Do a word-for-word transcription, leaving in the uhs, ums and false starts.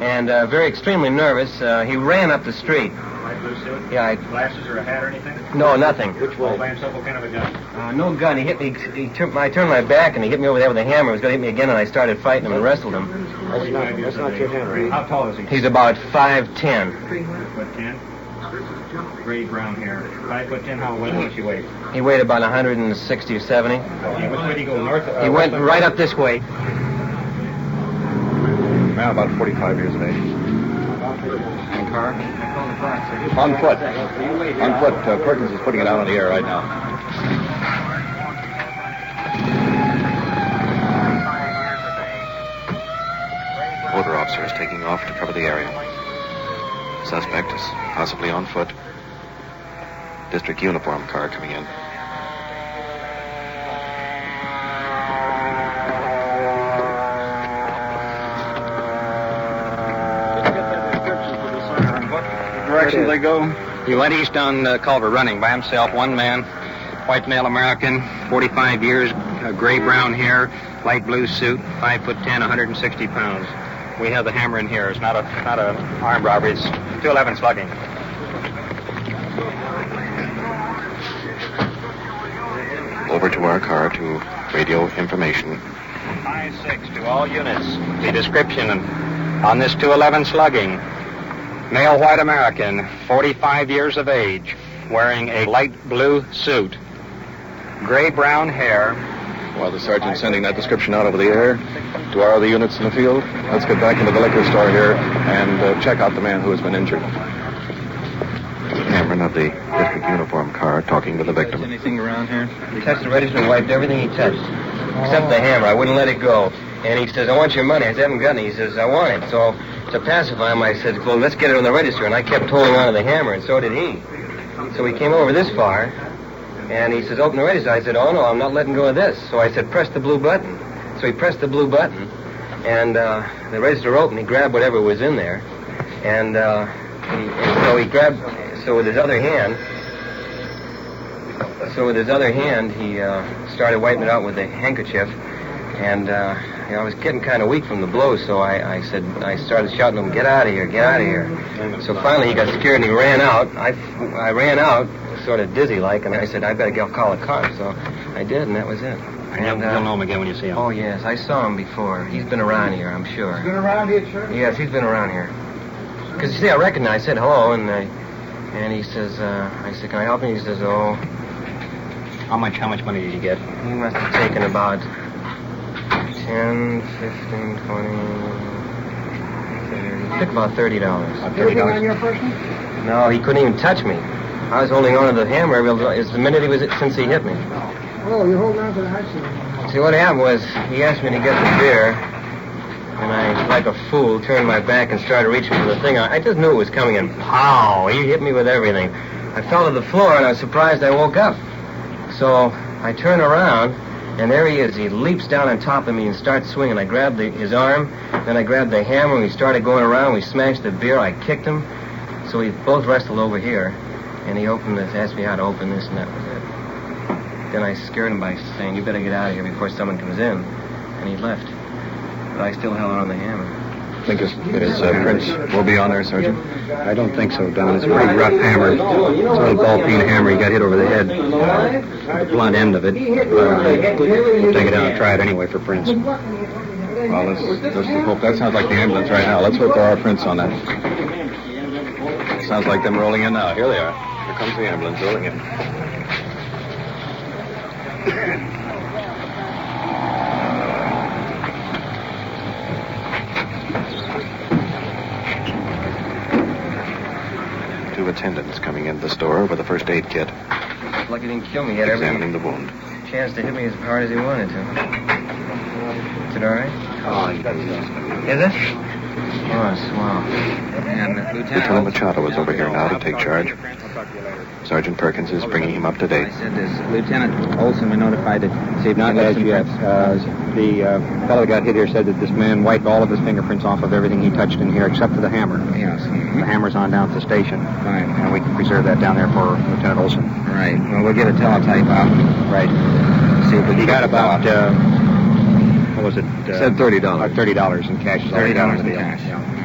and uh, very extremely nervous. Uh, he ran up the street. Light blue suit? Yeah, I... Glasses or a hat or anything? No, nothing. Which way? All by himself, what kind of a gun? Uh, no gun. He hit me. He turned, I turned my back, and he hit me over there with a hammer. He was going to hit me again, and I started fighting him and wrestled him. That's not, that's not your Henry. How tall is he? He's about five ten. Foot ten? Gray brown hair. Five foot ten. How much does he weigh? He weighed about one hundred sixty or seventy. Okay, which way did he go? North? Uh, he went west, right up this way. Now about forty-five years of age. And car? On foot. On foot. Uh, Perkins is putting it out on the air right now. Order officer is taking off to cover the area. Suspect is possibly on foot. District uniform car coming in. Directions they go? He went east on uh, Culver running by himself, one man, white male American, forty-five years, uh, gray-brown hair, light blue suit, five foot ten, one hundred sixty pounds. We have the hammer in here. It's not a not a armed robbery. It's two eleven slugging. Over to our car to radio information. five six to all units. The description on this two eleven slugging. Male white American, forty-five years of age, wearing a light blue suit, gray-brown hair. While the sergeant's sending that description out over the air to our other units in the field, let's get back into the liquor store here and uh, check out the man who has been injured. Cameron of the district uniform car talking to the victim. Anything around here? He touched the register and wiped everything he touched, except the hammer. I wouldn't let it go. And he says, I want your money. I said, I haven't got any. He says, I want it. So to pacify him, I said, well, let's get it on the register. And I kept holding on to the hammer, and so did he. So we came over this far, and he says, open the register. I said, oh, no, I'm not letting go of this. So I said, press the blue button. So he pressed the blue button, and uh, the register opened. He grabbed whatever was in there, and, uh, he, and so he grabbed, so with his other hand, so with his other hand, he uh, started wiping it out with a handkerchief, and uh, you know, I was getting kind of weak from the blows, so I, I said, I started shouting to him, get out of here, get out of here. So finally he got scared and he ran out. I, I ran out, sort of dizzy-like, and I said, I better go call a car. So I did, and that was it. And you'll, uh, you'll know him again when you see him. Oh, yes, I saw him before. He's been around here, I'm sure. He's been around here, sure? Yes, he's been around here. Because, you see, I recognized, I said hello, and I, and he says, uh, I said, can I help you? He says, oh. How much, how much money did you get? He must have taken about ten, fifteen, twenty, thirty. He took about thirty dollars. About thirty dollars. On your person? No, he couldn't even touch me. I was holding on to the hammer. It's the minute he was, since he hit me. Oh, you're holding on to the action. See, what happened was, he asked me to get the beer, and I, like a fool, turned my back and started reaching for the thing. I, I just knew it was coming, and pow! He hit me with everything. I fell to the floor, and I was surprised I woke up. So I turn around, and there he is. He leaps down on top of me and starts swinging. I grabbed the, his arm, then I grabbed the hammer, and we started going around. We smashed the beer. I kicked him. So we both wrestled over here, and he opened this, asked me how to open this, and that was it. Then I scared him by saying, you better get out of here before someone comes in, and he left. But I still held on the hammer. I think his, his uh, prints will be on there, Sergeant. I don't think so, Don. It's a pretty rough hammer. It's a little ball-peen hammer. He got hit over the head. The blunt end of it. Uh, we'll take it out and try it anyway for prints. Well, let's, let's hope. That sounds like the ambulance right now. Let's hope there are prints on that. Sounds like them rolling in now. Here they are. Here comes the ambulance rolling in. Two attendants coming into the store with a first aid kit. Lucky he didn't kill me. He had every examining the wound. chance to hit me as hard as he wanted to. Is it all right? Oh, he does. Is it? Oh, swell. And uh, Lieutenant Machado is over here now to take charge. Sergeant Perkins is bringing him up to date. I said this. Lieutenant Olson, we notified that they've not left yet. Uh, the uh, fellow that got hit here said that this man wiped all of his fingerprints off of everything he touched in here except for the hammer. Yes. The hammer's on down at the station. Fine. And we can preserve that down there for Lieutenant Olson. Right. Well, we'll get a teletype out. Right. See if we he got about, uh, what was it? Uh, Said thirty dollars. About thirty dollars in cash. thirty dollars in cash. Yeah.